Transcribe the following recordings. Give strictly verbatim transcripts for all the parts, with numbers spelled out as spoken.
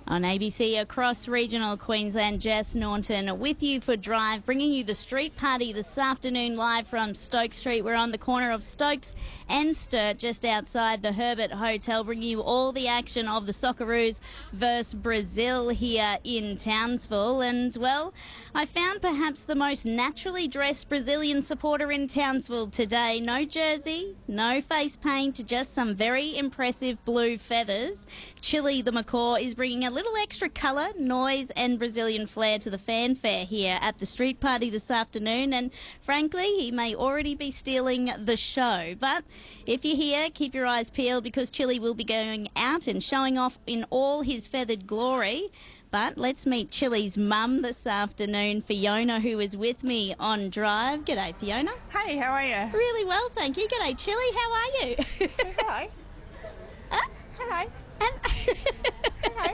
On A B C across regional Queensland, Jess Norton with you for Drive, bringing you the street party this afternoon live from Stokes Street. We're on the corner of Stokes and Sturt, just outside the Herbert Hotel, bringing you all the action of the Socceroos versus Brazil here in Townsville. And, well, I found perhaps the most naturally dressed Brazilian supporter in Townsville today. No jersey, no face paint, just some very impressive blue feathers. Chili the macaw is bringing a little extra colour, noise and Brazilian flair to the fanfare here at the street party this afternoon, and frankly he may already be stealing the show. But if you're here, keep your eyes peeled because Chili will be going out and showing off in all his feathered glory. But let's meet Chili's mum this afternoon, Fiona, who is with me on Drive. G'day, Fiona. Hey, how are you? Really well, thank you. G'day, Chili, how are you? Say hello. Huh? Hello. And Hello.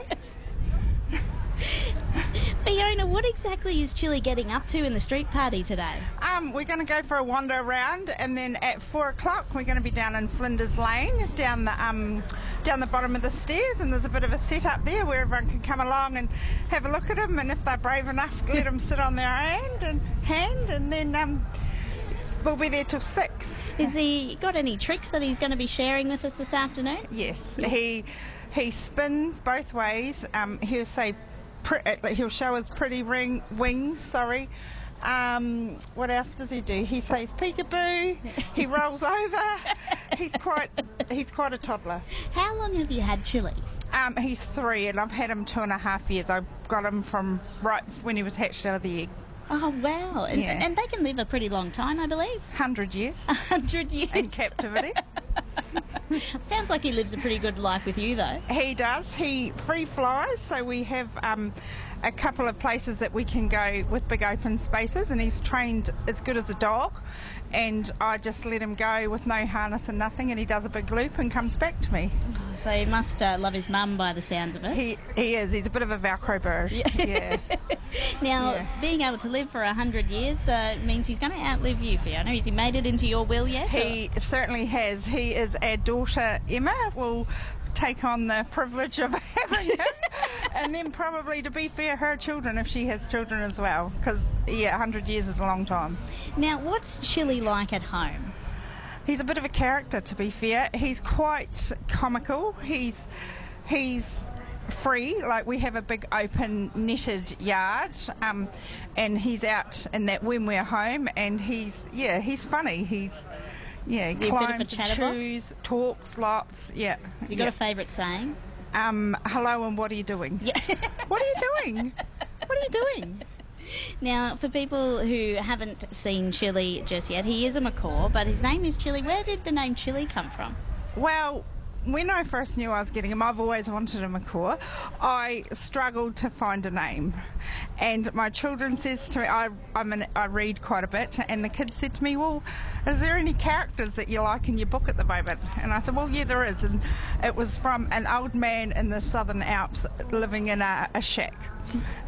Fiona, what exactly is Chili getting up to in the street party today? Um, we're going to go for a wander around, and then at four o'clock we're going to be down in Flinders Lane, down the um, down the bottom of the stairs, and there's a bit of a setup there where everyone can come along and have a look at them, and if they're brave enough, let them sit on their hand and hand, and then um, we'll be there till six. Has he got any tricks that he's going to be sharing with us this afternoon? Yes, he he spins both ways. Um, he'll say. He'll show his pretty ring wings, sorry. Um, what else does he do? He says peekaboo, he rolls over. He's quite he's quite a toddler. How long have you had Chili? Um, he's three and I've had him two and a half years. I got him from right when he was hatched out of the egg. Oh, wow. And, Yeah. and they can live a pretty long time, I believe. Hundred years A hundred years. in captivity. Sounds like he lives a pretty good life with you, though. He does. He free flies, so we have um, a couple of places that we can go with big open spaces, and he's trained as good as a dog, and I just let him go with no harness and nothing, and he does a big loop and comes back to me. So he must uh, love his mum by the sounds of it. He he is. He's a bit of a Velcro bird. Yeah. Now, Yeah. being able to live for a hundred years uh, means he's going to outlive you, Fiona. Has he made it into your will yet? He certainly has. He is our daughter, Emma, will take on the privilege of having him, and then probably, to be fair, her children if she has children as well, because, yeah, one hundred years is a long time. Now, what's Chili like at home? He's a bit of a character, to be fair. He's quite comical. He's he's free. Like, we have a big open netted yard, um, and he's out in that when we're home, and he's, yeah, he's funny. He's, yeah, Is he a bit of a climbs, chatterbox? chews, talks lots, yeah. Has he got yeah. a favourite saying? Um, hello, and what are you doing? Yeah. What are you doing? What are you doing? Now, for people who haven't seen Chili just yet, he is a macaw, but his name is Chili. Where did the name Chili come from? Well, when I first knew I was getting him, I've always wanted a macaw. I struggled to find a name, and my children says to me, I I'm an, I read quite a bit, and the kids said to me, well, is there any characters that you like in your book at the moment? And I said, well, yeah, there is, and it was from an old man in the Southern Alps living in a, a shack.